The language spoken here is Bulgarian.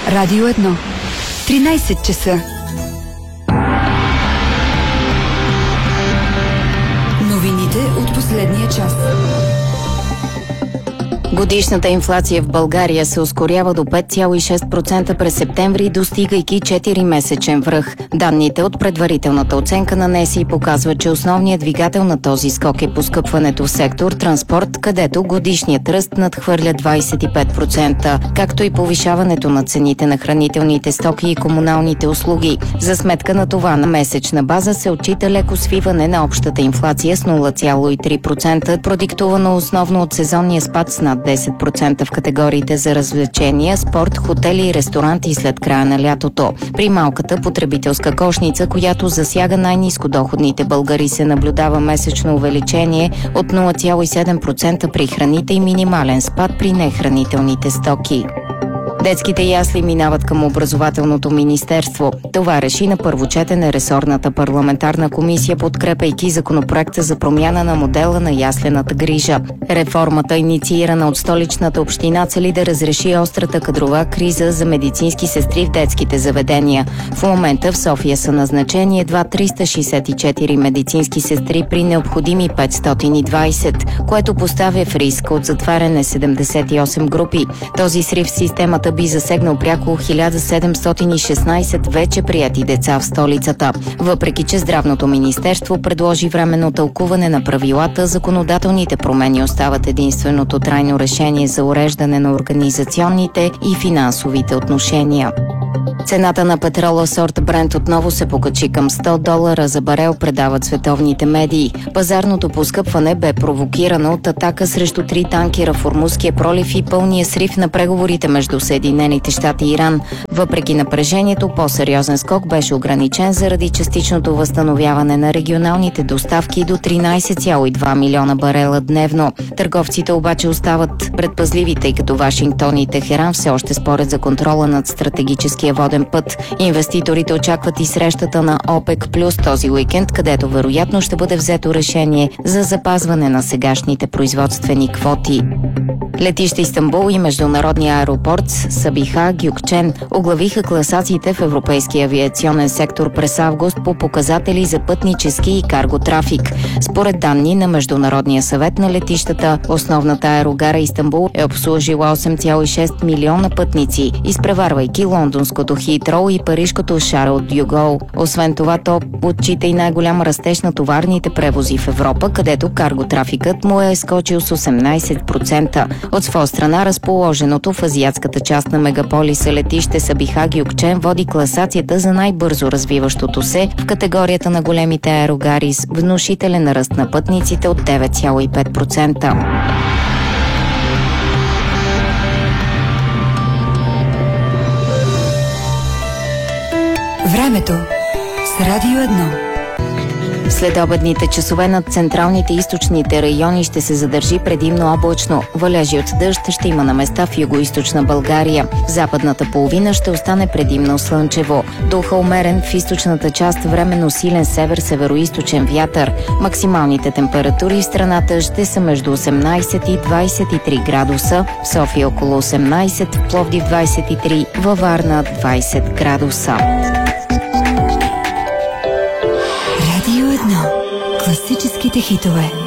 Радио 1. 13 часа. Новините от последния час. Годишната инфлация в България се ускорява до 5,6% през септември, достигайки 4-месечен връх. Данните от предварителната оценка на НСИ показват, че основният двигател на този скок е поскъпването в сектор транспорт, където годишният ръст надхвърля 25%, както и повишаването на цените на хранителните стоки и комуналните услуги. За сметка на това на месечна база се отчита леко свиване на общата инфлация с 0,3%, продиктувано основно от сезонния спад с над 10% в категориите за развлечения, спорт, хотели и ресторанти след края на лятото. При малката потребителска кошница, която засяга най-нискодоходните българи, се наблюдава месечно увеличение от 0,7% при храните и минимален спад при нехранителните стоки. Детските ясли минават към образователното министерство. Това реши на първо четене ресорната парламентарна комисия, подкрепяйки законопроекта за промяна на модела на яслената грижа. Реформата, инициирана от Столичната община, цели да разреши острата кадрова криза за медицински сестри в детските заведения. В момента в София са назначени едва 364 медицински сестри при необходими 520, което поставя в риск от затваряне 78 групи. Този срив в системата би засегнал пряко 1716 вече прияти деца в столицата. Въпреки че Здравното министерство предложи временно тълкуване на правилата, законодателните промени остават единственото трайно решение за уреждане на организационните и финансовите отношения. Цената на петрола сорт Брент отново се покачи към $100 за барел, предават световните медии. Пазарното поскъпване бе провокирано от атака срещу 3 танкера в Ормузския пролив и пълния срив на преговорите между Съединените щати и Иран. Въпреки напрежението, по-сериозен скок беше ограничен заради частичното възстановяване на регионалните доставки до 13,2 милиона барела дневно. Търговците обаче остават предпазливи, тъй като Вашингтон и Техеран все още спорят за контрола над стратегическия воден път. Инвеститорите очакват и срещата на ОПЕК плюс този уикенд, където вероятно ще бъде взето решение за запазване на сегашните производствени квоти. Летище Истанбул и международния аеропорт Сабиха Гюкчен оглавиха класациите в европейския авиационен сектор през август по показатели за пътнически и карго трафик. Според данни на Международния съвет на летищата, основната аерогара Истанбул е обслужила 8,6 милиона пътници, изпреварвайки лондонското Хитроу и парижкото Шарл дю Гол. Освен това, то отчита и най-голям растеж на товарните превози в Европа, където карго трафикът му е скочил с 18%. От своя страна, разположеното в азиатската част на мегаполиса летище Сабиха Гюкчен води класацията за най-бързо развиващото се в категорията на големите аерогари с внушителен ръст на пътниците от 9,5%. Времето с Радио 1. След обедните часове над централните и източните райони ще се задържи предимно облачно. Валежи от дъжд ще има на места в югоизточна България. В западната половина ще остане предимно слънчево. Духа умерен, в източната част временно силен север-североизточен вятър. Максималните температури в страната ще са между 18 и 23 градуса. В София около 18, в Пловдив 23, във Варна 20 градуса. Класическите хитове.